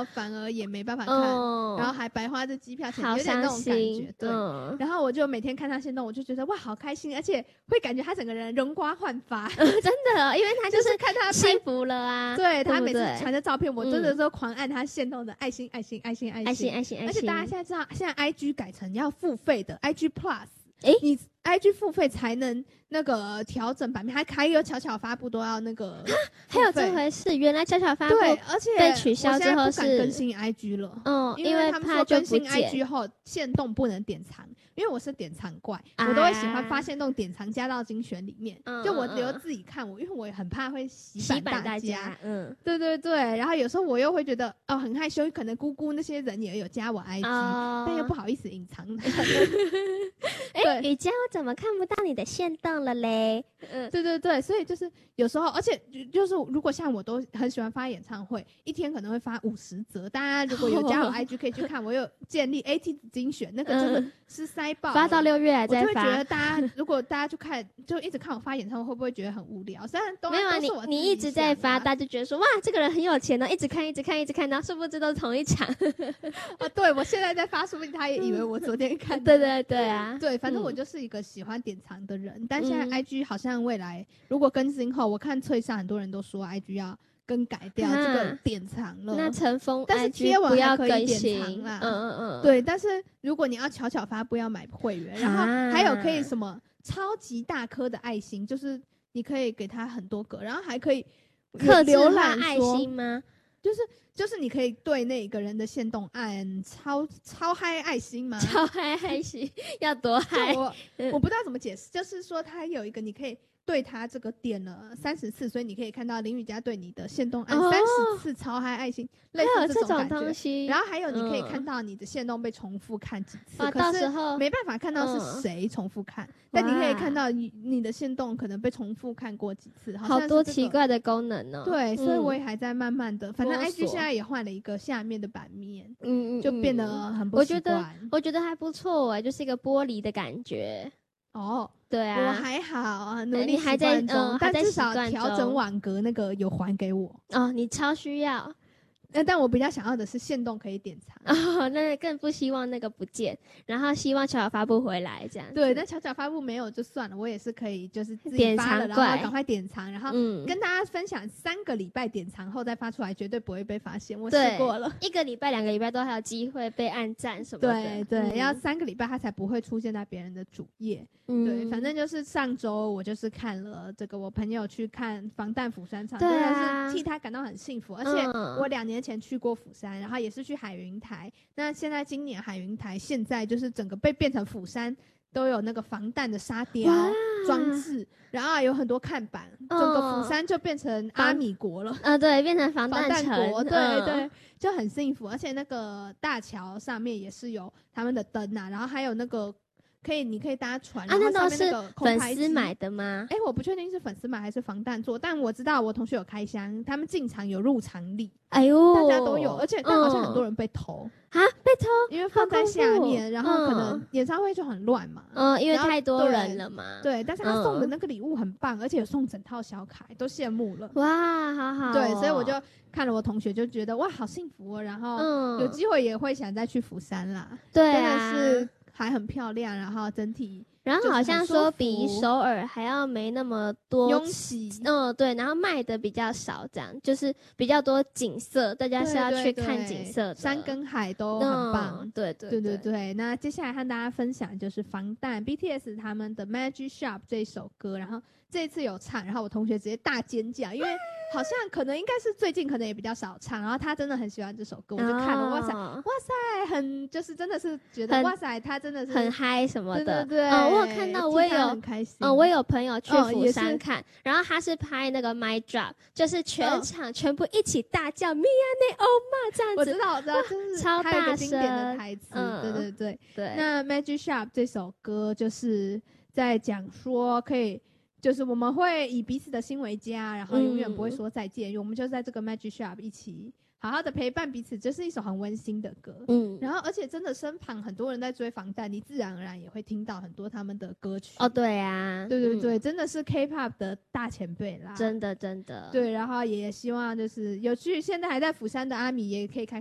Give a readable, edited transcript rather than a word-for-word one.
后反而也没办法看，然后还白花这机票钱，有点那种感觉。对，然后我就每天看他限动，我就觉得哇好开心，而且会感觉他整个人容光焕发。 真的，因为他就是看他幸福了啊。 对，他每次传的照片，我真的都狂按他限动的爱心，爱心，爱心，爱心，爱心。而且大家现在知道，现在 IG 改成要付费的 IG Plus。你 IG 付费才能那个调整版面，还有巧巧发布都要那个， 还有这回事。原来巧巧发布对，而且被取消之后是不敢更新 IG 了， 因为他们说更新 IG 后限动不能典藏，因为我是典藏怪，我都会喜欢发限动典藏加到精选里面，就我留自己看，因为我也很怕会洗版大家，对对对，然后有时候我又会觉得很害羞，可能姑姑那些人也有加我 IG，但又不好意思隐藏他。 雨佳，我怎么看不到你的限动了嘞？ 对对对，所以就是有时候，而且就是如果像我都很喜欢发演唱会，一天可能会发50则。大家如果有加我 IG 可以去看，我有建立 AT 精选，那个真的是塞爆， 发到6月还在发。 我就会觉得大家如果大家去看，就一直看我发演唱会，会不会觉得很无聊？虽然都没有你一直在发，大家就觉得说哇，这个人很有钱呢，一直看，然后殊不知都是同一场。 对，我现在在发，说不定他也以为我昨天看。 对对对啊， 对，反正我就是一个喜欢典藏的人，但现在 IG 好像未来如果更新后，我看脆上很多人都说 IG 要更改掉这个典藏了。 那尘封 IG 但是贴文还可以典藏啦。 对，但是如果你要巧巧发布要买会员，然后还有可以什么超级大颗的爱心，就是你可以给他很多个，然后还可以浏览爱心吗？ 就是你可以对那个人的限动按超嗨爱心吗？ 超嗨爱心要多嗨？ 我不知道怎么解释，就是说它有一个你可以对他这个点了30次，所以你可以看到林雨佳对你的限动按30次超嗨爱心，类似这种东西。 然后还有你可以看到你的限动被重复看几次， 到时候没办法看到是谁重复看，但你可以看到你的限动可能被重复看过几次， 好多奇怪的功能哦。 对，所以我也还在慢慢的，反正 IG 现在也换了一个下面的版面，就变得很不习惯。 我觉得还不错就是一个玻璃的感觉。对啊， 我还好，努力习惯中，但至少调整网格那个有还给我。 你超需要。 但我比较想要的是限动可以典藏那更不希望那个不见，然后希望巧巧发布回来这样子。 对，那巧巧发布没有就算了，我也是可以就是自己发了，然后赶快典藏，然后跟大家分享3个礼拜典藏后再发出来，绝对不会被发现。我试过了 ，1个礼拜、2个礼拜都还有机会被按赞什么的。 对对，要3个礼拜它才不会出现在别人的主页。对，反正就是上周我就是看了这个，我朋友去看防弹釜山场，真的是替他感到很幸福。而且我2年前去过釜山，然后也是去海云台。那现在今年海云台现在就是整个被变成釜山都有那个防弹的沙雕装置，然后有很多看板，整个釜山就变成阿米国了。 对，变成防弹国，对对，就很幸福。而且那个大桥上面也是有他们的灯啊，然后还有那个。你可以搭船，然后上面那个粉丝买的吗？ 我不确定是粉丝买还是防弹做，但我知道我同学有开箱，他们进场有入场礼， 哎呦， 大家都有，而且但好像很多人被偷被偷， 因为放在下面，然后可能演唱会就很乱嘛， 因为太多人了嘛， 对，但是他送的那个礼物很棒，而且有送整套小卡，都羡慕了， 哇，好好， 对，所以我就看了我同学就觉得哇，好幸福哦，然后有机会也会想再去釜山啦， 对真的是。还很漂亮，然后整体， 然后好像说比首尔还要没那么多拥挤， 对，然后卖的比较少，这样就是比较多景色，大家是要去看景色的， 山跟海都很棒， 对对对对对。那接下来和大家分享就是防弹 BTS 他们的 Magic Shop 这一首歌，然后这一次有唱，然后我同学直接大尖叫，因为好像可能应该是最近可能也比较少唱，然后他真的很喜欢这首歌，我就看了，哇塞，很就是真的是觉得哇塞，他真的是很嗨什么的， 对， 我有看到，我也有很开心， 我有朋友去釜山看，然后他是拍那个 My Drop， 就是全场全部一起大叫 Mia ne Oma 这样子， 我知道，就是超大声， 经典的台词，对。那 Magic Shop 这首歌就是在讲说可以。就是我们会以彼此的心为家，然后永远不会说再见，因为我们就在这个 Magic Shop 一起好好的陪伴彼此，这是一首很温馨的歌。然后而且真的身旁很多人在追防弹，你自然而然也会听到很多他们的歌曲。 对啊， 对，真的是 K-pop 的大前辈啦， 真的。 对，然后也希望就是有去现在还在釜山的阿米也可以看